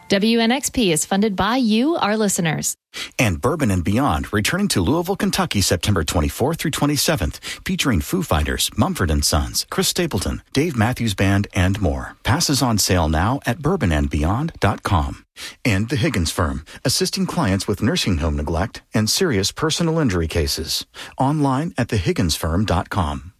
WNXP is funded by you, our listeners. And Bourbon and Beyond, returning to Louisville, Kentucky, September 24th through 27th, featuring Foo Fighters, Mumford & Sons, Chris Stapleton, Dave Matthews Band, and more. Passes on sale now at bourbonandbeyond.com. And The Higgins Firm, assisting clients with nursing home neglect and serious personal injury cases. Online at thehigginsfirm.com.